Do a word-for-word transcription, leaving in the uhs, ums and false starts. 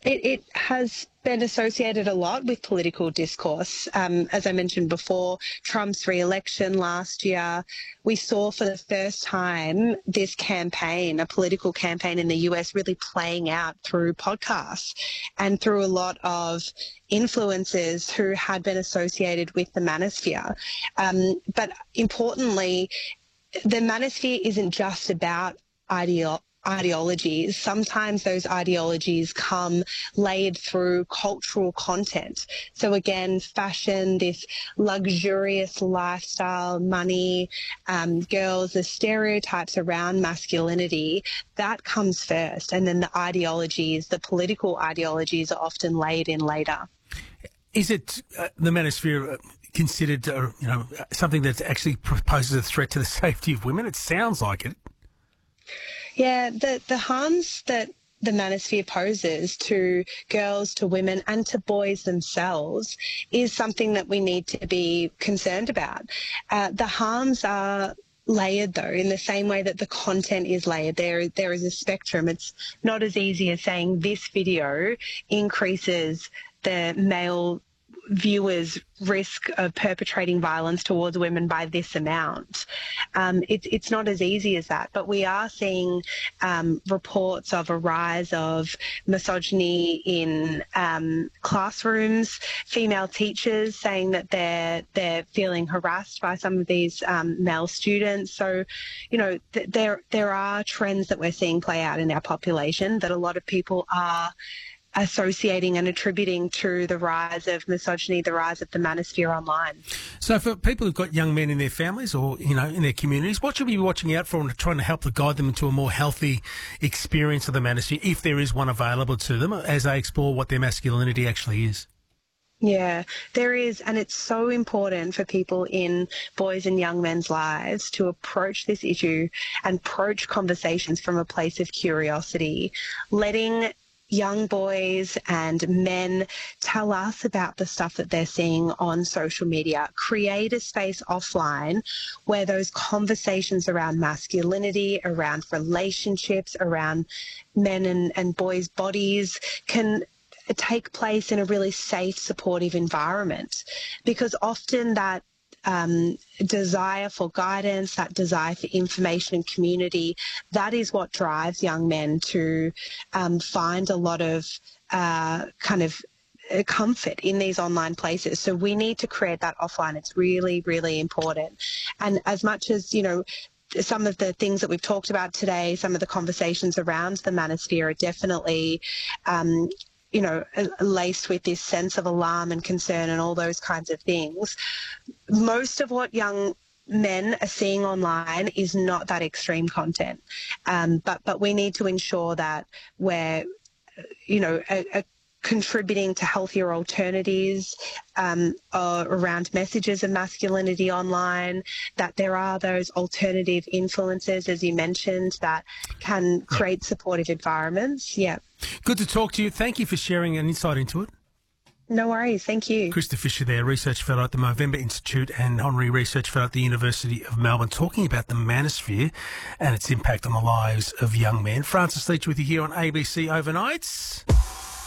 It, it has been associated a lot with political discourse. Um, as I mentioned before, Trump's re-election last year, we saw for the first time this campaign, a political campaign in the U S, really playing out through podcasts and through a lot of influencers who had been associated with the manosphere. Um, but importantly, the manosphere isn't just about ideology. ideologies. Sometimes those ideologies come layered through cultural content. So again, fashion, this luxurious lifestyle, money, um, girls, the stereotypes around masculinity, that comes first. And then the ideologies, the political ideologies are often laid in later. Is it uh, the manosphere uh, considered uh, you know, something that actually poses a threat to the safety of women? It sounds like it. Yeah, the, the harms that the manosphere poses to girls, to women and to boys themselves is something that we need to be concerned about. Uh, the harms are layered, though, in the same way that the content is layered. There, there is a spectrum. It's not as easy as saying this video increases the male viewers' risk of perpetrating violence towards women by this amount. Um, it's it's not as easy as that, but we are seeing um, reports of a rise of misogyny in um, classrooms, female teachers saying that they're they're feeling harassed by some of these um, male students. So, you know, th- there there are trends that we're seeing play out in our population that a lot of people are associating and attributing to the rise of misogyny, the rise of the manosphere online. So for people who've got young men in their families or, you know, in their communities, what should we be watching out for and trying to help to guide them into a more healthy experience of the manosphere, if there is one available to them, as they explore what their masculinity actually is? Yeah, there is, and it's so important for people in boys and young men's lives to approach this issue and approach conversations from a place of curiosity, letting young boys and men tell us about the stuff that they're seeing on social media. Create a space offline where those conversations around masculinity, around relationships, around men and, and boys' bodies can take place in a really safe, supportive environment. Because often that Um, desire for guidance, that desire for information and community, that is what drives young men to um, find a lot of uh, kind of comfort in these online places. So we need to create that offline. It's really, really important. And as much as, you know, some of the things that we've talked about today, some of the conversations around the manosphere are definitely um, you know, laced with this sense of alarm and concern and all those kinds of things. Most of what young men are seeing online is not that extreme content. Um, but, but we need to ensure that we're, you know, a, a contributing to healthier alternatives um, uh, around messages of masculinity online, that there are those alternative influences, as you mentioned, that can create supportive environments. Yeah. Good to talk to you. Thank you for sharing an insight into it. No worries. Thank you. Krista Fisher there, Research Fellow at the Movember Institute and Honorary Research Fellow at the University of Melbourne, talking about the manosphere and its impact on the lives of young men. Francis Leach with you here on A B C Overnights.